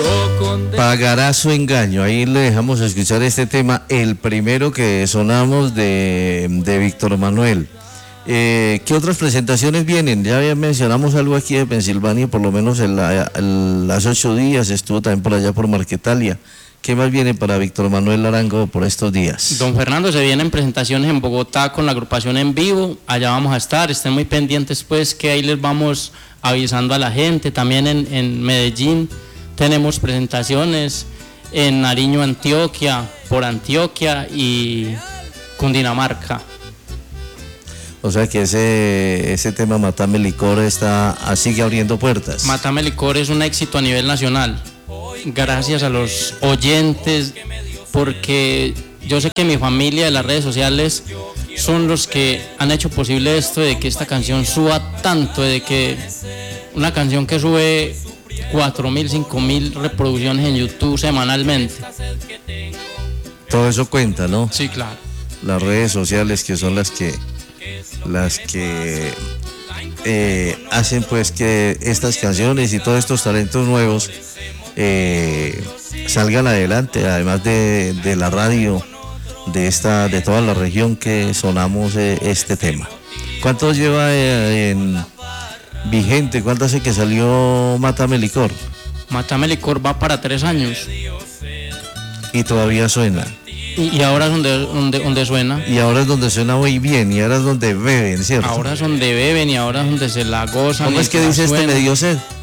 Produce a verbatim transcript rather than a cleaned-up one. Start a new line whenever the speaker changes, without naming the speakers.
Pagará su engaño. Ahí le dejamos escuchar este tema, el primero que sonamos de, de Víctor Manuel. Eh, ¿Qué otras presentaciones vienen? Ya mencionamos algo aquí de Pensilvania, por lo menos en la, en las ocho días, estuvo también por allá por Marquetalia. ¿Qué más viene para Víctor Manuel Arango por estos días?
Don Fernando, se vienen presentaciones en Bogotá con la agrupación en vivo, allá vamos a estar, estén muy pendientes pues que ahí les vamos avisando a la gente. También en, en Medellín tenemos presentaciones, en Nariño, Antioquia, por Antioquia y Cundinamarca.
O sea que ese, ese tema Matame Licor está, sigue abriendo puertas.
Matame Licor es un éxito a nivel nacional, gracias a los oyentes, porque yo sé que mi familia de las redes sociales son los que han hecho posible esto, de que esta canción suba tanto, de que una canción que sube cuatro mil, cinco mil reproducciones en YouTube semanalmente.
Todo eso cuenta, ¿no?
Sí, claro.
Las redes sociales que son las que las que eh, hacen pues que estas canciones y todos estos talentos nuevos eh, salgan adelante, además de, de la radio de esta de toda la región que sonamos eh, este tema. ¿Cuánto lleva eh, en vigente? ¿Cuánto hace que salió Mátame Licor?
Mátame Licor va para tres años.
Y todavía suena.
Y, y ahora es donde, donde, donde suena.
Y ahora es donde suena muy bien, y ahora es donde beben, ¿cierto?
Ahora es donde beben y ahora es donde se la gozan.
¿Cómo es que dice este? Me dio sed.